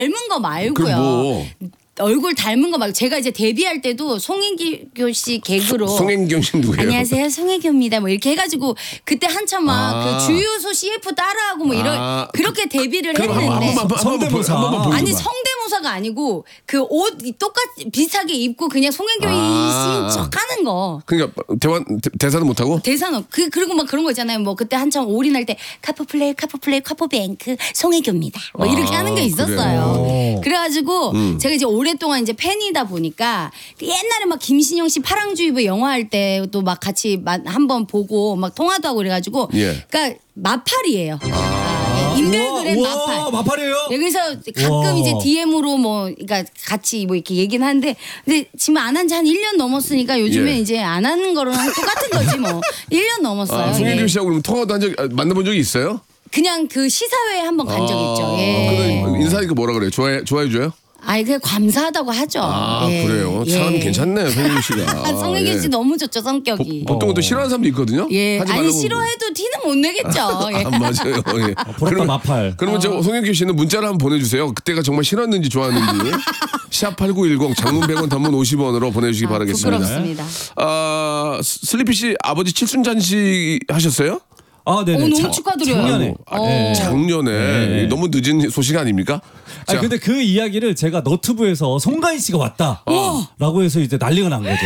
닮은 거 말고요. 뭐. 얼굴 닮은 거 말고 제가 이제 데뷔할 때도 송혜교 씨 개그로 송혜교 씨 누구예요? 안녕하세요 송혜교입니다 뭐 이렇게 해가지고 그때 한참 막 그 주유소 CF 따라하고 뭐 이런 그렇게 데뷔를 했는데 성대모사. 아니 성대모사가 아니고 그 옷 똑같이 비슷하게 입고 그냥 송혜교인 척하는 거. 그러니까 대사는 못 하고? 대사는 그리고 막 그런 거 있잖아요. 뭐 그때 한참 올인할 때 카포플레이 카포뱅크 송혜교입니다. 뭐 이렇게 하는 게 있었어요. 그래가지고 제가 이제 오랫동안 이제 팬이다 보니까 옛날에 막 김신영 씨 파랑주의보 영화 할 때도 막 같이 한번 보고 막 통화도 하고 그래가지고 그러니까 마팔이에요. 인별그램 마팔. 마팔이에요? 네, 그래서 가끔 이제 DM으로 뭐 그러니까 같이 뭐 이렇게 얘기는 하는데 근데 지금 안 한 지 한 1년 넘었으니까 요즘에 이제 안 하는 거랑 똑같은 거지 뭐. 1년 넘었어요. 송혜교 씨하고 그럼 통화도 만나본 적이 있어요? 그냥 그 시사회에 한번 간 적 있죠. 예. 인사하니까 뭐라 그래요? 좋아해줘요? 아이 그냥 감사하다고 하죠. 그래요? 사람이 괜찮네 송혜교 씨가. 송혜교 씨 너무 좋죠 성격이. 보통은 또 싫어하는 사람도 있거든요. 예. 하지 아니 말라고. 싫어해도 티는 못 내겠죠. 예. 맞아요. 예. 부럽다 마팔. 그러면 저 송혜교 씨는 문자를 한번 보내주세요. 그때가 정말 싫었는지 좋아하는지. #8910 장문 100원 단문 50원으로 보내주시기 바라겠습니다. 부끄럽습니다. 슬리피 씨 아버지 칠순잔치 하셨어요? 네네. 너무 축하드려요. 작년에. 너무 늦은 소식 아닙니까? 아니 근데 그 이야기를 제가 너튜브에서 송가인 씨가 왔다라고 해서 이제 난리가 난 거죠.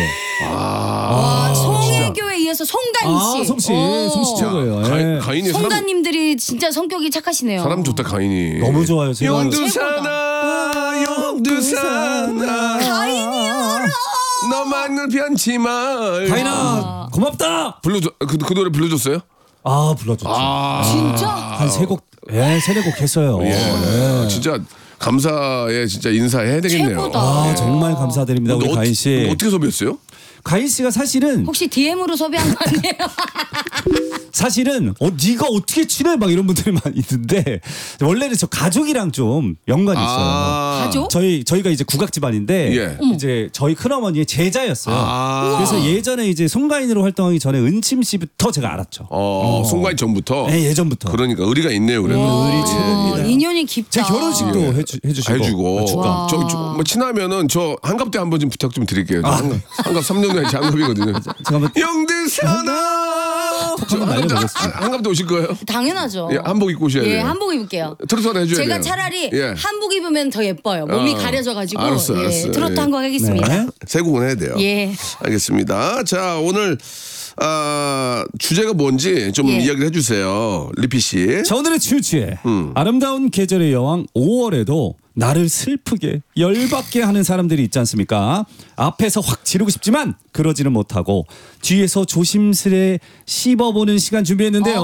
송혜교에 이어서 송가인 씨. 송씨 최고예요. 가인이 송가님들이 진짜 성격이 착하시네요. 사람 좋다 가인이. 너무 좋아요. 제가. 용두사나 가인이요. 너만을 변치 말. 가인아 고맙다. 그 노래 불러줬어요? 불러줬죠. 진짜? 한 세 곡 했어요. 진짜 감사에 진짜 인사해야 되겠네요. 최고다. 정말 감사드립니다 우리 가인 씨. 어떻게 섭외했어요? 가인 씨가 사실은 혹시 DM으로 섭외한 거 아니에요? 사실은 네가 어떻게 친해 막 이런 분들이 많이 있는데 원래는 저 가족이랑 좀 연관이 있어요. 가족? 저희가 이제 국악 집안인데 이제 저희 큰어머니의 제자였어요. 그래서 예전에 이제 송가인으로 활동하기 전에 은침 씨부터 제가 알았죠. 송가인 전부터. 네, 예전부터. 그러니까 의리가 있네요, 그래도. 의리 최고입니다. 인연이 깊다. 제 결혼식도 해주시고. 뭐 친하면은 저 한갑 때 한번 좀 부탁 좀 드릴게요. 한갑 3년 후에 장갑이거든요. 영대사나. 한갑 때 오실 거예요? 당연하죠. 한복 입고 오셔야 돼요. 한복 입을게요. 트로트 하나 해줘야 돼요. 제가 차라리 한복 입으면 더 예뻐요. 몸이 가려져가지고. 알았어. 트로트 한 거 하겠습니다. 네. 세 곡은 해야 돼요. 알겠습니다. 자 오늘 주제가 뭔지 좀 이야기를 해주세요. 리피 씨. 자 오늘의 주제 아름다운 계절의 여왕 5월에도 나를 슬프게 열받게 하는 사람들이 있지 않습니까? 앞에서 확 지르고 싶지만 그러지는 못하고 뒤에서 조심스레 씹어보는 시간 준비했는데요.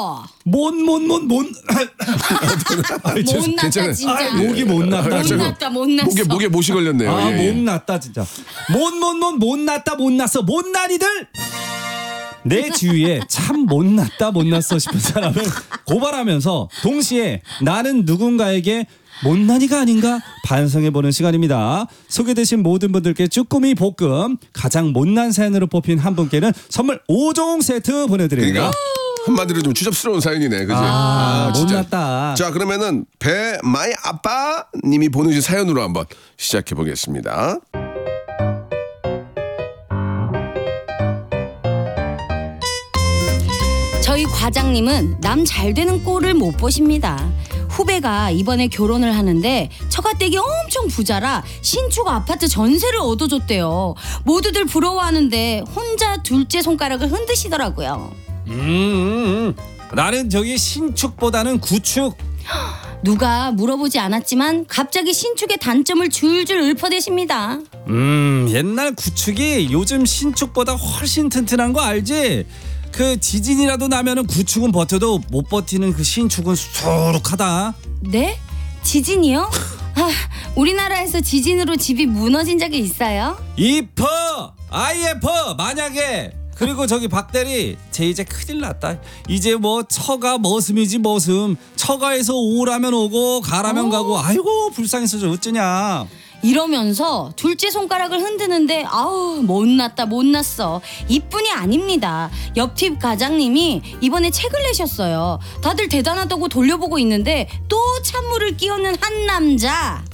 못났다 진짜. 목이 못났다. 못났어. 목에 못이 걸렸네요. 못났다 진짜. 못났어 못난이들. 내 주위에 참 못났어 싶은 사람을 고발하면서 동시에 나는 누군가에게 못난이가 아닌가 반성해보는 시간입니다. 소개되신 모든 분들께 쭈꾸미 볶음 가장 못난 사연으로 뽑힌 한 분께는 선물 5종 세트 보내드립니다. 그러니까 한마디로 좀 추잡스러운 사연이네. 그지? 못났다. 자 그러면은 배 마이 아빠님이 보내주신 사연으로 한번 시작해 보겠습니다. 저희 과장님은 남 잘 되는 꼴을 못 보십니다. 후배가 이번에 결혼을 하는데 처가댁이 엄청 부자라 신축 아파트 전세를 얻어줬대요. 모두들 부러워하는데 혼자 둘째 손가락을 흔드시더라고요. 나는 저기 신축보다는 구축. 누가 물어보지 않았지만 갑자기 신축의 단점을 줄줄 읊어대십니다. 옛날 구축이 요즘 신축보다 훨씬 튼튼한 거 알지? 그 지진이라도 나면은 구축은 버텨도 못 버티는 그 신축은 수룩하다. 네? 지진이요? 우리나라에서 지진으로 집이 무너진 적이 있어요? IF 만약에. 그리고 저기 박대리 쟤 이제 큰일 났다. 이제 뭐 처가 머슴이지 머슴. 처가에서 오라면 오고 가라면 가고. 아이고 불쌍해서 저 어쩌냐. 이러면서 둘째 손가락을 흔드는데 아우 못났어. 이뿐이 아닙니다. 옆집 과장님이 이번에 책을 내셨어요. 다들 대단하다고 돌려보고 있는데 또 찬물을 끼얹는 한 남자.